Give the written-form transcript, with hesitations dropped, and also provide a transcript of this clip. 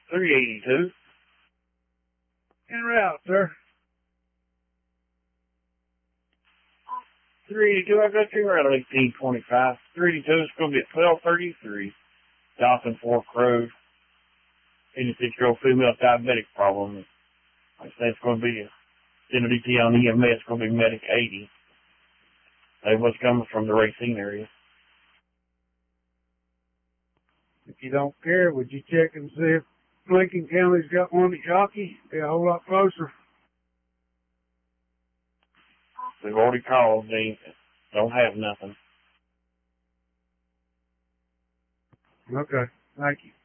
382. En route, sir. 382, I got you right at 1825. 382 is going to be at 1233. Dawson Fork Road. 86-year-old female diabetic problem. Like I say, it's going to be a DT on EMS. It's going to be Medic 80. They was coming from the Racine area. If you don't care, would you check and see if Lincoln County's got one at Yawkey? Be a whole lot closer. We've already called. They don't have nothing. Okay. Thank you.